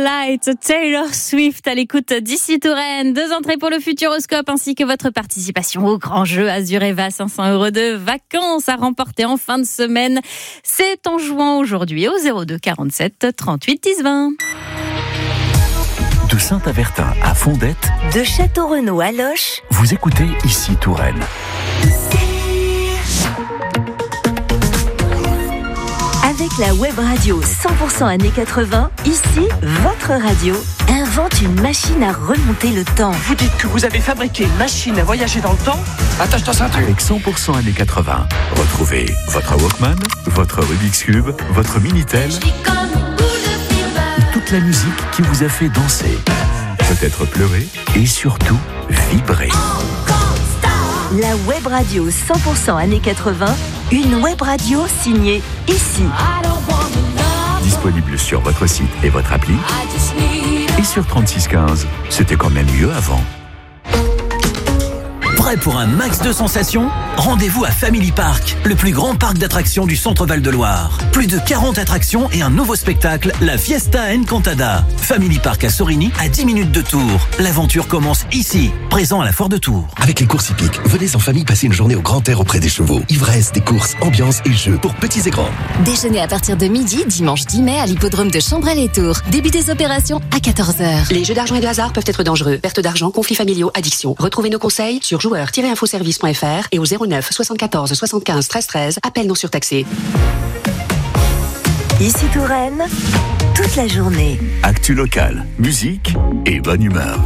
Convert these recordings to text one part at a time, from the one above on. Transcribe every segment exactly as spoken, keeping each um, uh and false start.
Light, Taylor Swift à l'écoute d'ici Touraine. Deux entrées pour le Futuroscope ainsi que votre participation au grand jeu Azureva, cinq cents euros de vacances à remporter en fin de semaine. C'est en jouant aujourd'hui au zéro deux quarante-sept trente-huit dix vingt. De Saint-Avertin à Fondette, de Château-Renaud à Loches, vous écoutez Ici Touraine. Avec la web radio cent pour cent années quatre-vingts, ici, votre radio invente une machine à remonter le temps. Vous dites que vous avez fabriqué une machine à voyager dans le temps ? Attache ta ceinture. Avec cent pour cent années quatre-vingts, retrouvez votre Walkman, votre Rubik's Cube, votre Minitel, toute la musique qui vous a fait danser, peut-être pleurer et surtout vibrer. La web radio cent pour cent années quatre-vingts, une web radio signée ici. Disponible sur votre site et votre appli. Et sur trente-six quinze, c'était quand même mieux avant. Prêt pour un max de sensations ? Rendez-vous à Family Park, le plus grand parc d'attractions du centre Val-de-Loire. Plus de quarante attractions et un nouveau spectacle, la Fiesta Encantada. Family Park à Sorigny, à dix minutes de Tours. L'aventure commence ici, présent à la Foire de Tours. Avec les courses hippiques, venez en famille passer une journée au grand air auprès des chevaux. Ivresse, des courses, ambiance et jeux pour petits et grands. Déjeuner à partir de midi, dimanche dix mai, à l'hippodrome de Chambrel-les-Tours. Début des opérations à quatorze heures. Les jeux d'argent et de hasard peuvent être dangereux. Perte d'argent, conflits familiaux, addiction. Retrouvez nos conseils sur joueurs tiret infoservice point f r et au zéro neuf soixante-quatorze soixante-quinze treize treize. Appel non surtaxé. Ici Touraine, toute la journée. Actu locale, musique et bonne humeur.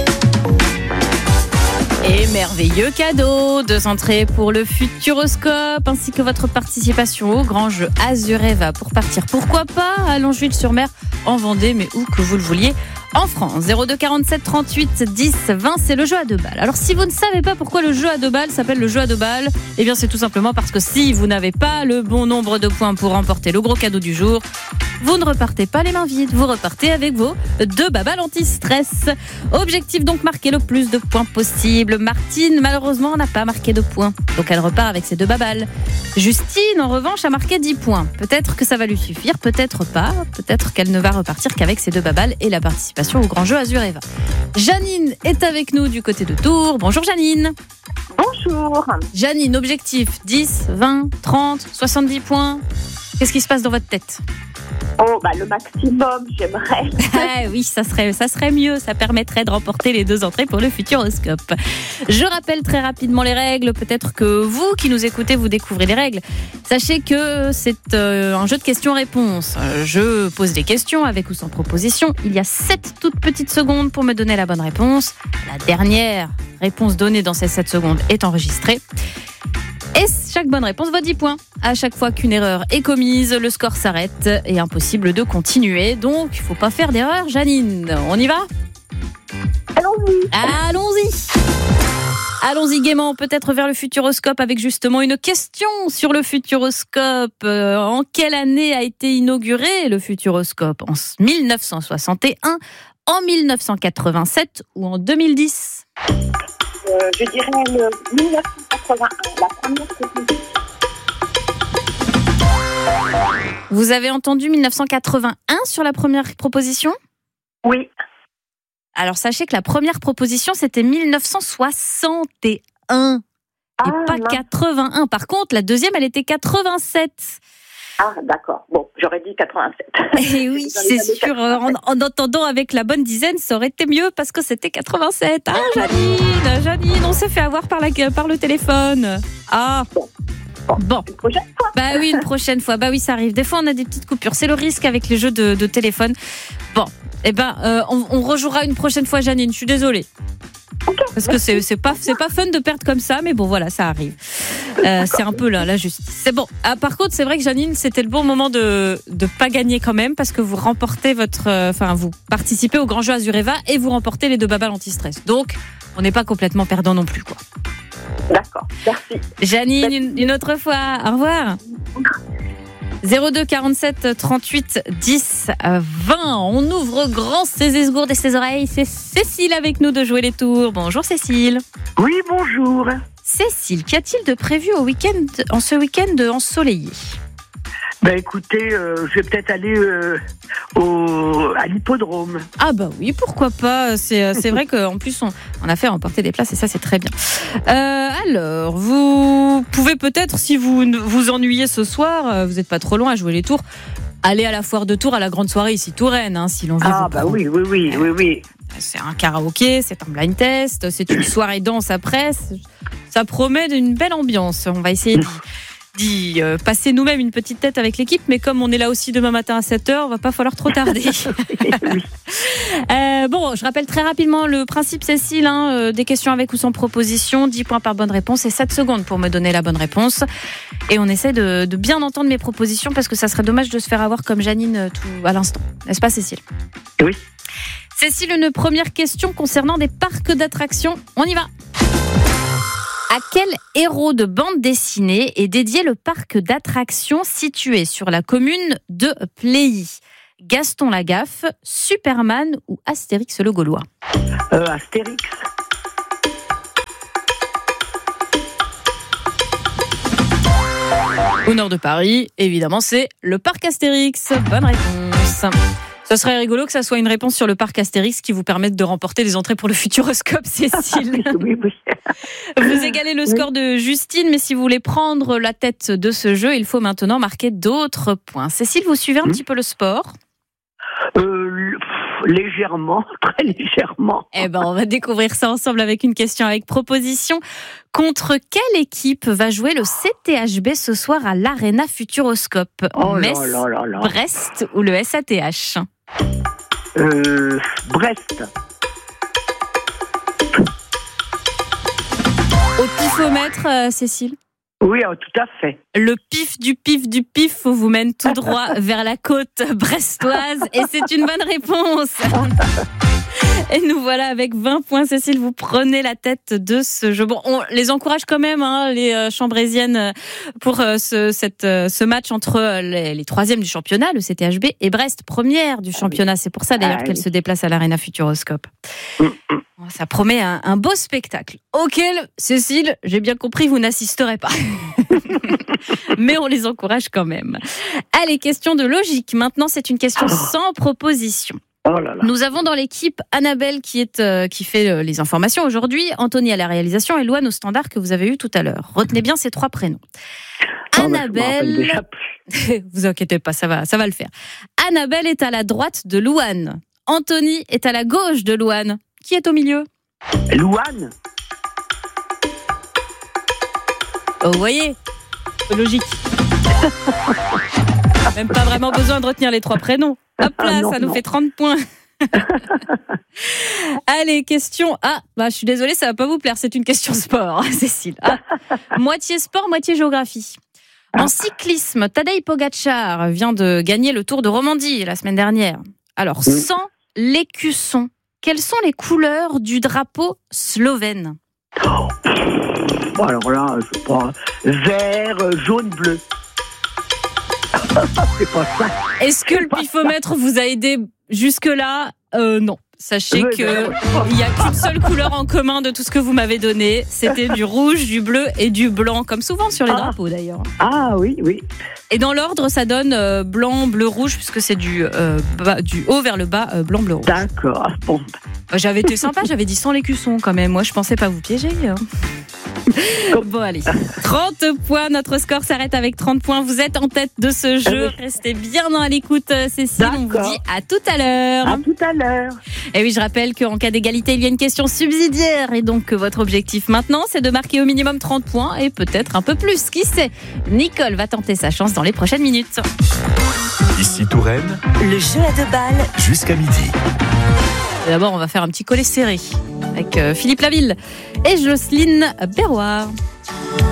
Et merveilleux cadeau, deux entrées pour le Futuroscope ainsi que votre participation au grand jeu Azureva pour partir, pourquoi pas, à Longeville-sur-Mer, en Vendée, mais où que vous le vouliez, en France. zéro deux quarante-sept trente-huit dix vingt, c'est le jeu à deux balles. Alors si vous ne savez pas pourquoi le jeu à deux balles s'appelle le jeu à deux balles, eh bien c'est tout simplement parce que si vous n'avez pas le bon nombre de points pour remporter le gros cadeau du jour, vous ne repartez pas les mains vides, vous repartez avec vos deux babales anti-stress. Objectif donc, marquer le plus de points possible. Martine, malheureusement, n'a pas marqué de points, donc elle repart avec ses deux babales. Justine, en revanche, a marqué dix points. Peut-être que ça va lui suffire, peut-être pas. Peut-être qu'elle ne va repartir qu'avec ses deux babales et la participation au grand jeu Azureva. Janine est avec nous du côté de Tours. Bonjour Janine. Bonjour. Janine, objectif dix, vingt, trente, soixante-dix points. Qu'est-ce qui se passe dans votre tête ? Oh, bah, le maximum, j'aimerais. Ah oui, ça serait, ça serait mieux. Ça permettrait de remporter les deux entrées pour le Futuroscope. Je rappelle très rapidement les règles. Peut-être que vous qui nous écoutez, vous découvrez les règles. Sachez que c'est euh, un jeu de questions-réponses. Je pose des questions avec ou sans proposition. Il y a sept toutes petites secondes pour me donner la bonne réponse. La dernière réponse donnée dans ces sept secondes est enregistrée. Et chaque bonne réponse vaut dix points. À chaque fois qu'une erreur est commise, le score s'arrête et impossible de continuer. Donc, il ne faut pas faire d'erreur, Janine. On y va ? Allons-y. Allons-y. Allons-y gaiement, peut-être vers le Futuroscope avec justement une question sur le Futuroscope. Euh, en quelle année a été inauguré le Futuroscope ? En mille neuf cent soixante et un, en mille neuf cent quatre-vingt-sept ou en deux mille dix ? Euh, je dirais le mille neuf cent quatre-vingt-un, la première proposition. Vous avez entendu mille neuf cent quatre-vingt-un sur la première proposition ? Oui. Alors sachez que la première proposition c'était mille neuf cent soixante et un ah, et pas non. quatre-vingt-un. Par contre, la deuxième elle était quatre-vingt-sept. Ah d'accord, bon, j'aurais dit quatre-vingt-sept. Et oui, c'est sûr, en, en entendant avec la bonne dizaine, ça aurait été mieux parce que c'était quatre-vingt-sept. Ah, Janine, Janine, on s'est fait avoir par, la, par le téléphone. Ah, bon. Bon, bon. Une prochaine fois. Bah oui, une prochaine fois. Bah oui, ça arrive. Des fois, on a des petites coupures. C'est le risque avec les jeux de, de téléphone. Bon, eh ben, euh, on, on rejouera une prochaine fois, Janine. Je suis désolée. Okay, parce que c'est, c'est pas c'est pas fun de perdre comme ça, mais bon voilà, ça arrive. Euh, c'est un peu là la justice. C'est bon. Ah, par contre, c'est vrai que Janine, c'était le bon moment de de pas gagner quand même parce que vous remportez votre, enfin euh, vous participez au grand jeu Azureva et vous remportez les deux babales anti-stress. Donc on n'est pas complètement perdant non plus quoi. D'accord. Merci. Janine, une, une autre fois. Au revoir. zéro deux quarante-sept trente-huit dix vingt. On ouvre grand ses esgourdes et ses oreilles. C'est Cécile avec nous de jouer les tours. Bonjour Cécile. Oui, bonjour. Cécile, qu'y a-t-il de prévu au week-end, en ce week-end ensoleillé ? Ben écoutez, euh, je vais peut-être aller euh, au, à l'hippodrome. Ah bah oui, pourquoi pas. C'est, c'est vrai qu'en plus, on, on a fait remporter des places et ça, c'est très bien. Euh, alors, vous pouvez peut-être, si vous vous ennuyez ce soir, vous n'êtes pas trop loin à jouer les tours, aller à la foire de Tours, à la grande soirée ici Touraine, hein, si l'on veut. Ah bah oui, oui, oui, oui, oui. C'est un karaoké, c'est un blind test, c'est une soirée danse après. Ça promet d'une belle ambiance. On va essayer d'y, d'y euh, passer nous-mêmes une petite tête avec l'équipe, mais comme on est là aussi demain matin à sept heures, il va pas falloir trop tarder. euh, bon, je rappelle très rapidement le principe, Cécile, hein, euh, des questions avec ou sans proposition, dix points par bonne réponse et sept secondes pour me donner la bonne réponse. Et on essaie de, de bien entendre mes propositions parce que ça serait dommage de se faire avoir comme Janine tout à l'instant. N'est-ce pas, Cécile ? Oui. Cécile, une première question concernant des parcs d'attractions. On y va. À quel héros de bande dessinée est dédié le parc d'attractions situé sur la commune de Pléhy ? Gaston Lagaffe, Superman ou Astérix le Gaulois ? euh, Astérix. Au nord de Paris, évidemment, c'est le parc Astérix. Bonne réponse. Ça serait rigolo que ça soit une réponse sur le parc Astérix qui vous permette de remporter des entrées pour le Futuroscope, Cécile. Oui, oui. Vous égalez le score de Justine, mais si vous voulez prendre la tête de ce jeu, il faut maintenant marquer d'autres points. Cécile, vous suivez un mmh. petit peu le sport ? euh, Légèrement, très légèrement. Eh ben, on va découvrir ça ensemble avec une question avec proposition. Contre quelle équipe va jouer le C T H B ce soir à l'Arena Futuroscope ? Oh Metz, là là là là. Brest ou le S A T H ? Euh, Brest. Au pifomètre, euh, Cécile ? Oui, oh, tout à fait. Le pif du pif du pif vous mène tout droit vers la côte brestoise et c'est une bonne réponse. Et nous voilà avec vingt points, Cécile, vous prenez la tête de ce jeu. Bon, on les encourage quand même, hein, les euh, Chambrésiennes, pour euh, ce, cette, euh, ce match entre les, les troisièmes du championnat, le C T H B, et Brest, première du championnat. C'est pour ça d'ailleurs ah, qu'elle oui. se déplace à l'Arena Futuroscope. Ça promet un, un beau spectacle, auquel, Cécile, j'ai bien compris, vous n'assisterez pas. Mais on les encourage quand même. Allez, question de logique. Maintenant, c'est une question sans proposition. Oh là là. Nous avons dans l'équipe Annabelle qui, est, euh, qui fait euh, les informations aujourd'hui, Anthony à la réalisation et Louane au standard que vous avez eu tout à l'heure. Retenez bien ces trois prénoms. Oh, Annabelle, vous inquiétez pas, ça va, ça va le faire. Annabelle est à la droite de Louane. Anthony est à la gauche de Louane. Qui est au milieu ? Louane. Oh, vous voyez, logique. Même pas vraiment besoin de retenir les trois prénoms. Hop là, ah non, ça nous non. fait trente points. Allez, question. Ah, bah, je suis désolée, ça va pas vous plaire. C'est une question sport, Cécile. Ah, moitié sport, moitié géographie. En cyclisme, Tadej Pogačar vient de gagner le Tour de Romandie la semaine dernière. Alors, sans l'écusson, quelles sont les couleurs du drapeau slovène ? Oh, alors là, je sais pas. Vert, jaune, bleu. C'est pas ça. Est-ce que le pifomètre vous a aidé jusque-là ? euh, Non. Sachez qu'il n'y a qu'une seule couleur en commun de tout ce que vous m'avez donné. C'était du rouge, du bleu et du blanc, comme souvent sur les ah. drapeaux d'ailleurs. Ah oui, oui. Et dans l'ordre, ça donne euh, blanc, bleu, rouge, puisque c'est du, euh, bas, du haut vers le bas, euh, blanc, bleu, rouge. D'accord. Bon. J'avais été sympa, j'avais dit sans l'écusson quand même. Moi, je pensais pas vous piéger. Hein. Bon, allez. trente points, notre score s'arrête avec trente points. Vous êtes en tête de ce jeu. Restez bien à l'écoute, Cécile. D'accord. On vous dit à tout à l'heure. À tout à l'heure. Et oui, je rappelle qu'en cas d'égalité, il y a une question subsidiaire. Et donc, que votre objectif maintenant, c'est de marquer au minimum trente points et peut-être un peu plus. Qui sait ? Nicole va tenter sa chance dans les prochaines minutes. Ici Touraine. Le jeu à deux balles. Jusqu'à midi. D'abord, on va faire un petit collet serré avec Philippe Laville et Jocelyne Berroir.